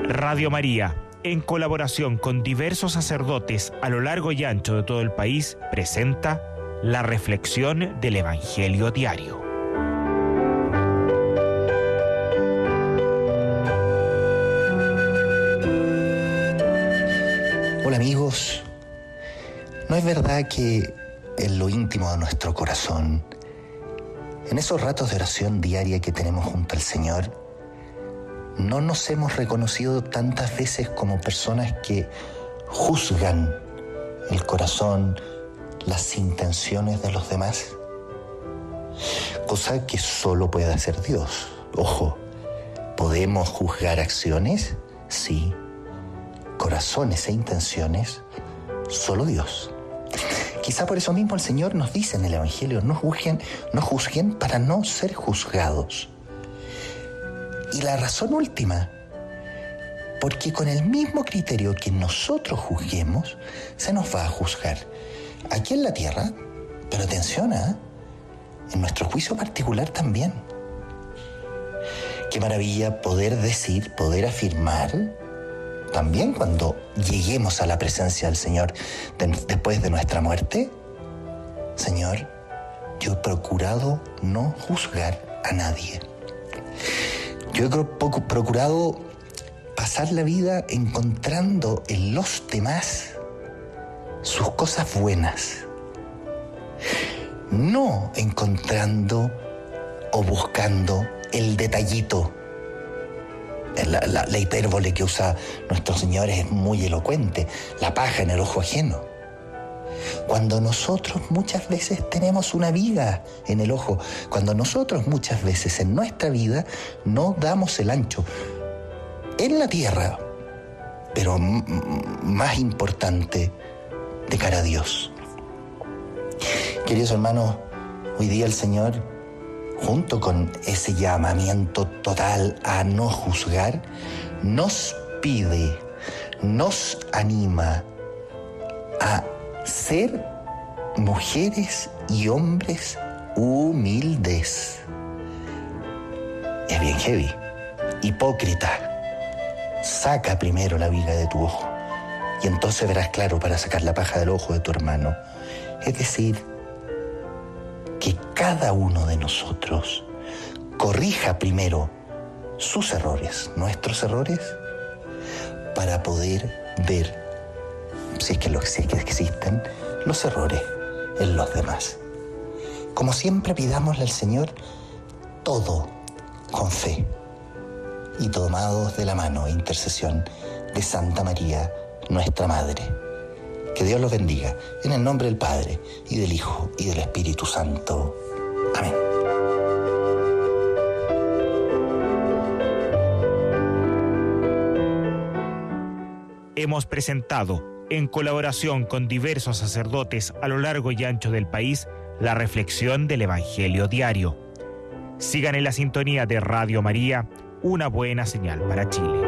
Radio María, en colaboración con diversos sacerdotes a lo largo y ancho de todo el país, presenta la reflexión del Evangelio diario. Hola amigos, ¿no es verdad que en lo íntimo de nuestro corazón, en esos ratos de oración diaria que tenemos junto al Señor, no nos hemos reconocido tantas veces como personas que juzgan el corazón, las intenciones de los demás? Cosa que solo puede hacer Dios. Ojo, ¿podemos juzgar acciones? Sí. Corazones e intenciones, solo Dios. Quizá por eso mismo el Señor nos dice en el Evangelio, no juzguen para no ser juzgados. Y la razón última, porque con el mismo criterio que nosotros juzguemos, se nos va a juzgar. Aquí en la tierra, pero atención, en nuestro juicio particular también. Qué maravilla poder decir, poder afirmar, también cuando lleguemos a la presencia del Señor después de nuestra muerte: Señor, yo he procurado no juzgar a nadie. Yo he procurado pasar la vida encontrando en los demás sus cosas buenas, no encontrando o buscando el detallito. La hipérbole que usa nuestro Señor es muy elocuente, la paja en el ojo ajeno. Cuando nosotros muchas veces tenemos una viga en el ojo, cuando nosotros muchas veces en nuestra vida no damos el ancho en la tierra, pero más importante, de cara a Dios. Queridos hermanos, hoy día el Señor, junto con ese llamamiento total a no juzgar, nos pide, nos anima a ser mujeres y hombres humildes. Es bien heavy. Hipócrita, saca primero la viga de tu ojo y entonces verás claro para sacar la paja del ojo de tu hermano. Es decir, que cada uno de nosotros corrija primero sus errores, nuestros errores, para poder ver, si es que existen, los errores en los demás. Como siempre, pidámosle al Señor todo con fe y tomados de la mano e intercesión de Santa María, nuestra Madre. Que Dios los bendiga, en el nombre del Padre, y del Hijo, y del Espíritu Santo. Amén. Hemos presentado, en colaboración con diversos sacerdotes a lo largo y ancho del país, la reflexión del Evangelio diario. Sigan en la sintonía de Radio María, una buena señal para Chile.